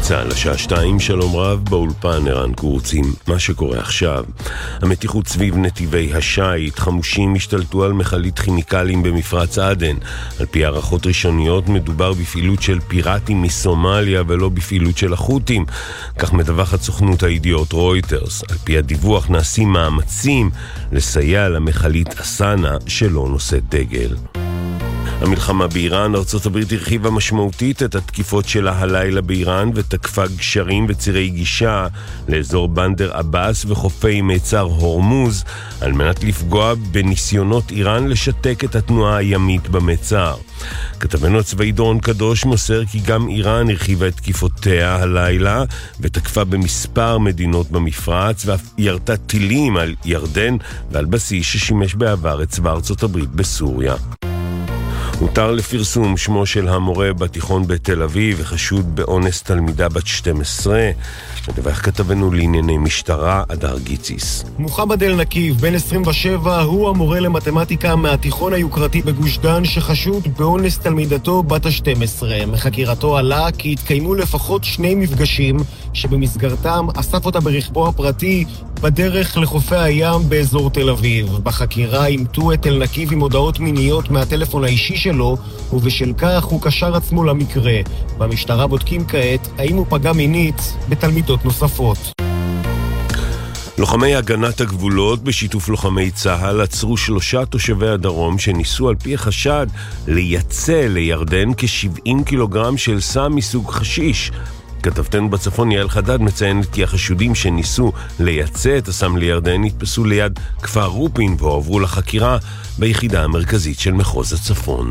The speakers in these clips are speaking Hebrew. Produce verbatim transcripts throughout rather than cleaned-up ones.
צהל השעה שתיים, שלום רב, באולפן ערן קורצים. מה שקורה עכשיו, המתיחות סביב נתיבי השייט, חמושים השתלטו על מכלית כימיקלים במפרץ עדן. על פי הערכות ראשוניות מדובר בפעילות של פיראטים מסומליה ולא בפעילות של החות'ים, כך מדווחת סוכנות הידיעות רויטרס. על פי הדיווח נעשים מאמצים לסייע למכלית אסנה שלא נושאת דגל. המלחמה באיראן, ארצות הברית הרחיבה משמעותית את התקיפות שלה הלילה באיראן ותקפה גשרים וצירי גישה לאזור בנדר עבאס וחופי מיצר הורמוז על מנת לפגוע בניסיונות איראן לשתק את התנועה הימית במיצר. כתבנו הצבאי דורון קדוש מוסר כי גם איראן הרחיבה את תקיפותיה הלילה ותקפה במספר מדינות במפרץ ואף ירתה טילים על ירדן ועל בסיס ששימש בעבר את צבא ארצות הברית בסוריה. הותר לפרסום שמו של המורה בתיכון בתל אביב וחשוד באונס תלמידה בת שתים עשרה. מדווח כתבנו לענייני משטרה אדר גיציס. מוחמד אל נקיב, בן עשרים ושבע, הוא המורה למתמטיקה מהתיכון היוקרתי בגוש דן שחשוד באונס תלמידתו בת ה-שתים עשרה. מחקירתו עלה כי התקיימו לפחות שני מפגשים שבמסגרתם אסף אותה ברכבו הפרטי בדרך לחופי הים באזור תל אביב. בחקירה אימתו את אל נקיב עם הודעות מיניות מהטלפון האישי שלו, ובשל כך הוא קשר עצמו למקרה. במשטרה בודקים כעת האם הוא פגע מינית בתלמידות נוספות. לוחמי הגנת הגבולות בשיתוף לוחמי צהל עצרו שלושה תושבי הדרום שניסו על פי החשד לייצא לירדן כ-שבעים קילוגרם של סם מסוג חשיש. כתבתנו בצפון יעל חדד מציינת כי החשודים שניסו לייצא את הסם לירדן נתפסו ליד כפר רופין והועברו לחקירה ביחידה המרכזית של מחוז הצפון.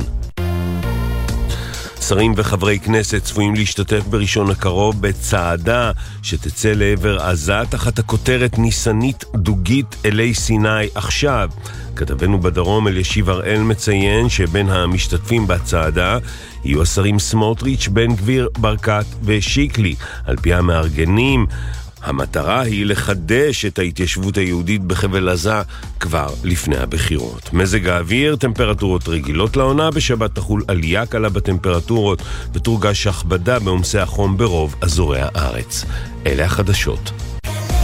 שרים וחברי כנסת צפויים להשתתף בראשון הקרוב בצעדה שתצא לעבר עזה תחת הכותרת ניסנית דוגית אלי סיני עכשיו. כתבנו בדרום אלישיב הראל מציין שבין המשתתפים בצעדה יהיו השרים סמוטריץ', בן גביר, ברקת ושיקלי. על פי המארגנים, המטרה היא לחדש את ההתיישבות היהודית בחבל עזה כבר לפני הבחירות. מזג האוויר, טמפרטורות רגילות לעונה, בשבת תחול עלייה קלה בטמפרטורות ותורגש הכבדה בעומסי החום ברוב אזורי הארץ. אלה החדשות.